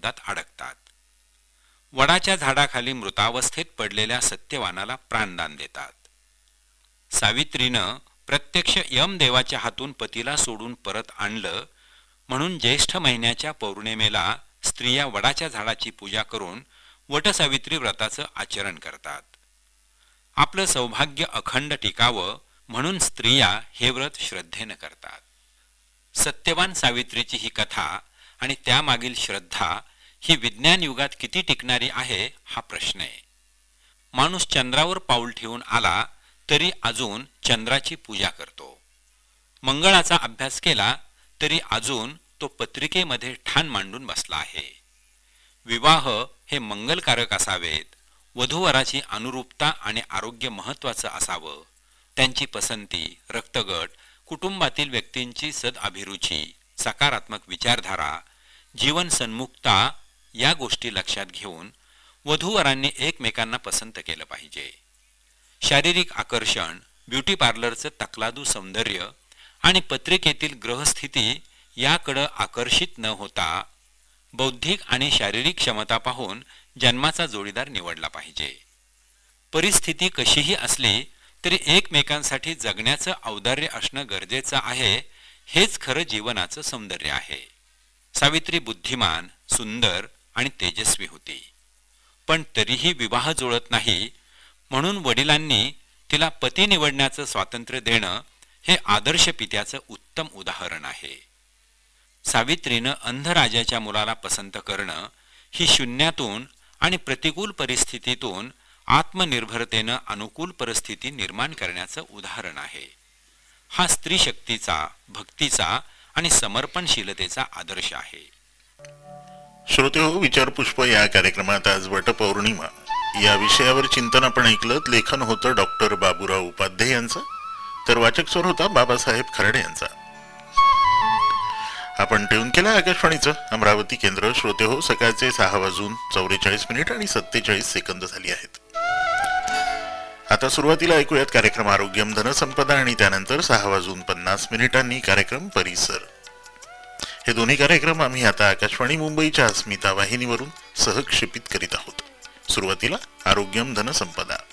शब्दात अडकतात. वडाच्या झाडाखाली मृतावस्थेत पडलेल्या सत्यवानाला प्राणदान देतात. सावित्रीनं प्रत्यक्ष यमदेवाच्या हातून पतीला सोडून परत आणलं म्हणून ज्येष्ठ महिन्याच्या पौर्णिमेला स्त्रिया वडाच्या झाडाची पूजा करून वटसावित्री व्रताचं आचरण करतात. आपलं सौभाग्य अखंड टिकावं म्हणून स्त्रिया हे व्रत श्रद्धेनं करतात. सत्यवान सावित्रीची ही कथा आणि त्यामागील श्रद्धा ही विज्ञान युगात किती टिकणारी आहे हा प्रश्न आहे. माणूस चंद्रावर पाऊल ठेवून आला तरी अजून चंद्राची पूजा करतो. मंगळाचा अभ्यास केला तरी अजून तो पत्रिकेमध्ये ठाण मांडून बसला आहे. विवाह हे मंगलकारक असावेत, वधूवराची अनुरूपता आणि आरोग्य महत्त्वाचं असावं, त्यांची पसंती, रक्तगट, कुटुंबातील व्यक्तींची सदअभिरुची, सकारात्मक विचारधारा, जीवन सन्मुखता या गोष्टी लक्षात घेऊन वधूवरांनी एकमेकांना पसंत केलं पाहिजे. शारीरिक आकर्षण, ब्युटी पार्लरचं तकलादू सौंदर्य आणि पत्रिकेतील ग्रहस्थिती याकडं आकर्षित न होता बौद्धिक आणि शारीरिक क्षमता पाहून जन्माचा जोडीदार निवडला पाहिजे. परिस्थिती कशीही असली तरी एकमेकांसाठी जगण्याचं औदार्य असणं गरजेचं आहे. हेच खरं जीवनाचं सौंदर्य आहे. सावित्री बुद्धिमान, सुंदर आणि तेजस्वी होती, पण तरीही विवाह जुळत नाही म्हणून वडिलांनी तिला पती निवडण्याचं स्वातंत्र्य देणं हे आदर्श पित्याचं उत्तम उदाहरण आहे. सावित्रीनं अंध राजाच्या मुलाला पसंत करणं ही शून्यातून आणि प्रतिकूल परिस्थितीतून आत्मनिर्भरतेनं अनुकूल परिस्थिती निर्माण करण्याचं उदाहरण आहे. हा स्त्री शक्तीचा, भक्तीचा आणि समर्पणशीलतेचा आदर्श आहे. श्रोतेहो, विचारपुष्प या कार्यक्रमात आज वटपौर्णिमा या विषयावर चिंतन आपण ऐकलं. लेखन होतं डॉक्टर बाबूराव उपाध्ये यांचं, तर वाचक स्वर होता बाबासाहेब खर्डे यांचा. आपण ट्यून केलं आकाशवाणीचं अमरावती केंद्र. श्रोतेहो, सकाळचे 6:44 आणि 47 सेकंद झाली आहेत. आता सुरुवातीला ऐकूयात कार्यक्रम आरोग्यम धनसंपदा आणि त्यानंतर 6:50 कार्यक्रम परिसर. हे दोन्ही कार्यक्रम आम्ही आता आकाशवाणी मुंबईच्या अस्मिता वाहिनीवरून सहक्षेपित करीत आहोत. सुरुवातीला आरोग्यम धनसंपदा.